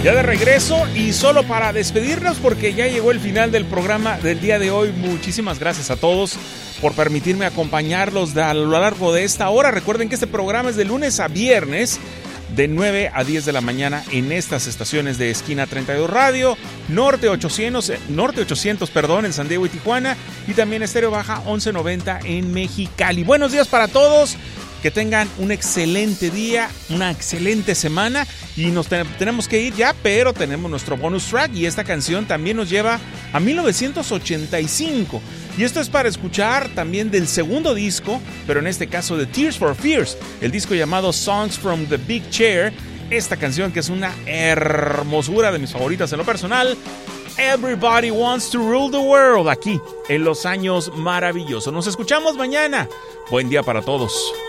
Ya de regreso y solo para despedirnos porque ya llegó el final del programa del día de hoy. Muchísimas gracias a todos por permitirme acompañarlos a lo largo de esta hora. Recuerden que este programa es de lunes a viernes de 9 a 10 de la mañana en estas estaciones de Esquina 32 Radio, Norte 800 en San Diego y Tijuana, y también Estéreo Baja 1190 en Mexicali. Buenos días para todos. Que tengan un excelente día, una excelente semana, y nos tenemos que ir ya, pero tenemos nuestro bonus track y esta canción también nos lleva a 1985. Y esto es para escuchar también del segundo disco, pero en este caso de Tears for Fears, el disco llamado Songs from the Big Chair. Esta canción que es una hermosura, de mis favoritas en lo personal, Everybody Wants to Rule the World, aquí en Los Años Maravillosos. Nos escuchamos mañana. Buen día para todos.